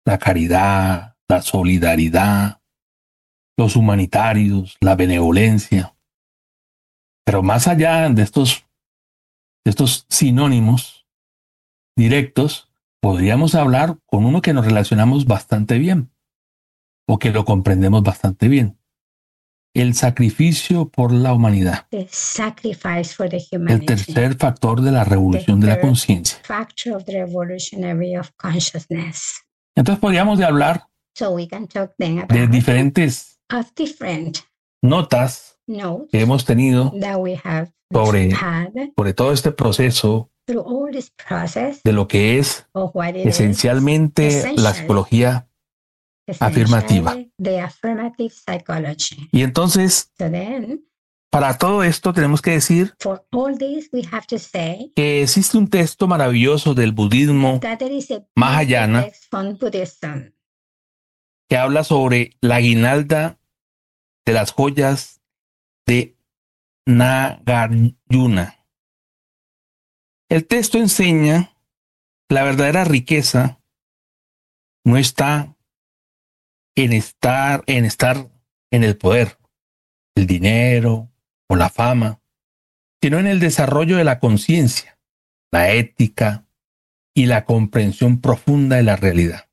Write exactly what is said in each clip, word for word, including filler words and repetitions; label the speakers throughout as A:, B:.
A: la caridad, la solidaridad, los humanitarios, la benevolencia. Pero más allá de estos, de estos sinónimos directos, podríamos hablar con uno que nos relacionamos bastante bien o que lo comprendemos bastante bien. El sacrificio por la humanidad.
B: The sacrifice for the
A: El
B: humanity.
A: tercer factor de la revolución de la
B: third
A: conciencia.
B: Factor of the revolutionary of consciousness.
A: Entonces podríamos de hablar
B: So we can talk then about
A: de diferentes
B: of different
A: notas
B: notes
A: que hemos tenido
B: that we have
A: sobre,
B: had
A: sobre todo este proceso
B: through all this process
A: de lo que es
B: of what it
A: esencialmente
B: is,
A: la
B: essentially,
A: psicología afirmativa.
B: essentially the affirmative psychology.
A: Y entonces,
B: So then,
A: para todo esto tenemos que decir
B: for all this, we have to say
A: que existe un texto maravilloso del budismo
B: that there is a
A: Mahayana
B: text from Buddhism
A: que habla sobre la guirnalda de las joyas de Nagarjuna. El texto enseña que la verdadera riqueza no está en estar, en estar en el poder, el dinero o la fama, sino en el desarrollo de la conciencia, la ética y la comprensión profunda de la realidad.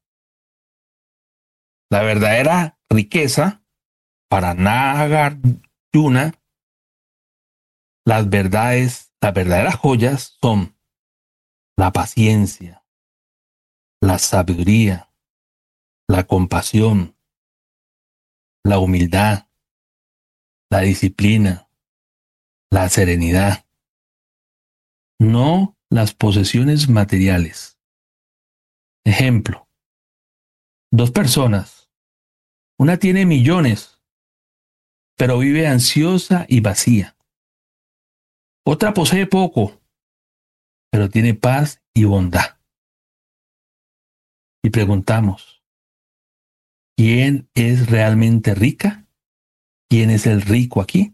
A: La verdadera riqueza para Nagarjuna, las verdades, las verdaderas joyas son la paciencia, la sabiduría, la compasión, la humildad, la disciplina, la serenidad, no las posesiones materiales. Ejemplo, dos personas, una tiene millones, pero vive ansiosa y vacía. Otra posee poco, pero tiene paz y bondad. Y preguntamos, ¿quién es realmente rica? ¿Quién es el rico aquí?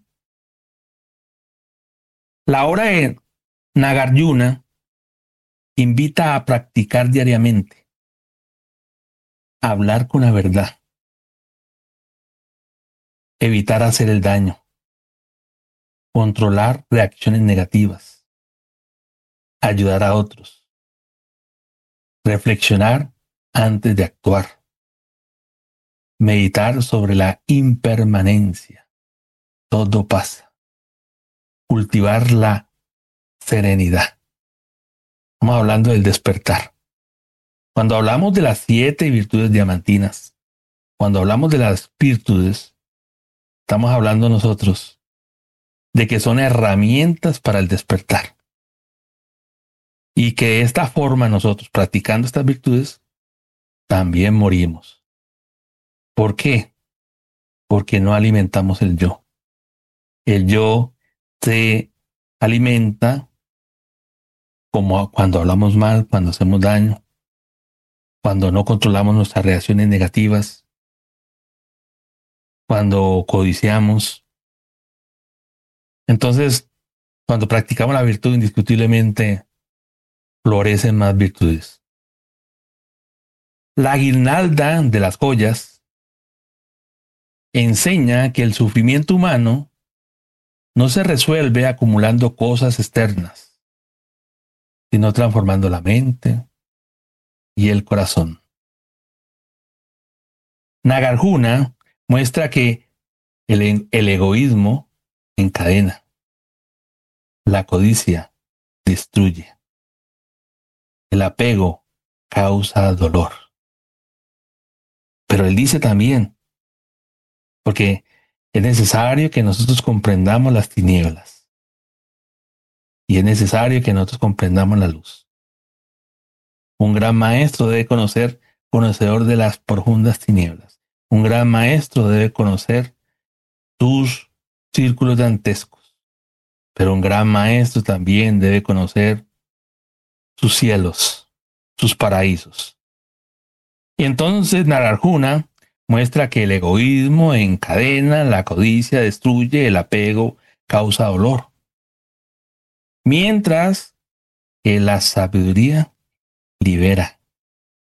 A: La obra de Nagarjuna invita a practicar diariamente, a hablar con la verdad, evitar hacer el daño, controlar reacciones negativas, ayudar a otros, reflexionar antes de actuar, meditar sobre la impermanencia, todo pasa, cultivar la serenidad. Estamos hablando del despertar. Cuando hablamos de las siete virtudes diamantinas, cuando hablamos de las virtudes, estamos hablando nosotros de que son herramientas para el despertar. Y que de esta forma nosotros, practicando estas virtudes, también morimos. ¿Por qué? Porque no alimentamos el yo. El yo se alimenta como cuando hablamos mal, cuando hacemos daño, cuando no controlamos nuestras reacciones negativas, cuando codiciamos. Entonces, cuando practicamos la virtud, indiscutiblemente florecen más virtudes. La guirnalda de las joyas enseña que el sufrimiento humano no se resuelve acumulando cosas externas, sino transformando la mente y el corazón. Nagarjuna muestra que el, el egoísmo encadena, la codicia destruye, el apego causa dolor. Pero él dice también, porque es necesario que nosotros comprendamos las tinieblas y es necesario que nosotros comprendamos la luz. Un gran maestro debe conocer, conocedor de las profundas tinieblas. Un gran maestro debe conocer sus círculos dantescos, pero un gran maestro también debe conocer sus cielos, sus paraísos. Y entonces Nagarjuna muestra que el egoísmo encadena, la codicia destruye, el apego causa dolor. Mientras que la sabiduría libera,